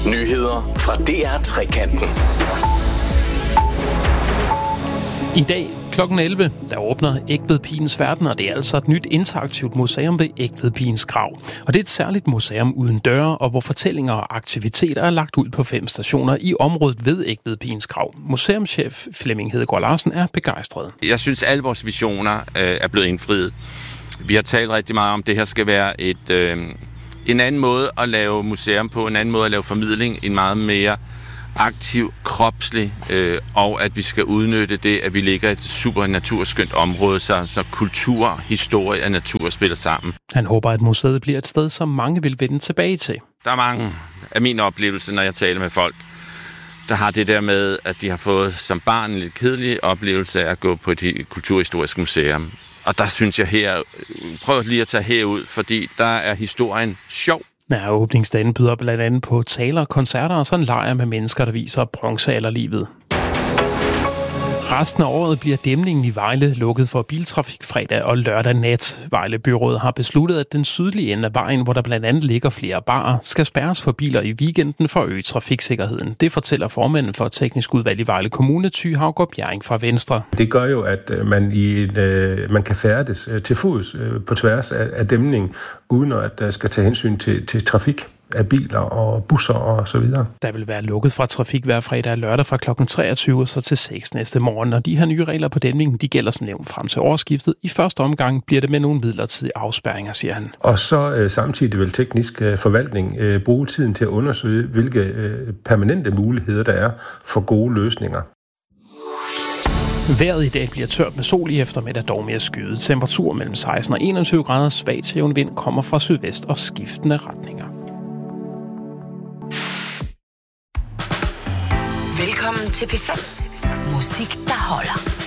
Nyheder fra DR-trekanten. I dag kl. 11, der åbner Egtvedpigens Verden, og det er altså et nyt interaktivt museum ved Egtvedpigens Grav. Og det er et særligt museum uden døre, og hvor fortællinger og aktiviteter er lagt ud på 5 stationer i området ved Egtvedpigens Grav. Museumschef Flemming Hedegaard Larsen er begejstret. Jeg synes, alle vores visioner er blevet indfriet. Vi har talt rigtig meget om, at det her skal være en anden måde at lave museum på, en anden måde at lave formidling, en meget mere aktiv, kropslig, og at vi skal udnytte det, at vi ligger i et super naturskønt område, så kultur, historie og natur spiller sammen. Han håber, at museet bliver et sted, som mange vil vende tilbage til. Der er mange af mine oplevelser, når jeg taler med folk, der har det der med, at de har fået som barn en lidt kedelig oplevelse af at gå på et kulturhistorisk museum. Og der synes jeg prøv lige at tage herud, fordi der er historien sjov. Ja, åbningsdagen byder blandt andet på taler, koncerter og sådan en lejr med mennesker, der viser bronzealderlivet. Resten af året bliver dæmningen i Vejle lukket for biltrafik fredag og lørdag nat. Vejle Byråd har besluttet, at den sydlige ende af vejen, hvor der blandt andet ligger flere barer, skal spærres for biler i weekenden for at øge trafiksikkerheden. Det fortæller formanden for teknisk udvalg i Vejle Kommune, Thy Haugaard Bjerring fra Venstre. Det gør jo, at man kan færdes til fods på tværs af dæmningen, uden at der skal tage hensyn til trafik af biler og busser og så videre. Der vil være lukket fra trafik hver fredag og lørdag fra kl. 23 så til 6 næste morgen, og de her nye regler på dæmningen, de gælder som nævnt frem til årsskiftet. I første omgang bliver det med nogle midlertidige afspærringer, siger han. Og så samtidig vil teknisk forvaltning bruge tiden til at undersøge, hvilke permanente muligheder der er for gode løsninger. Vejret i dag bliver tørt med sol i eftermiddag, dog mere skyet. Temperatur mellem 16 og 21 grader, svag til jævn vind kommer fra sydvest og skiftende retninger. Velkommen til P5. Musik, der holder.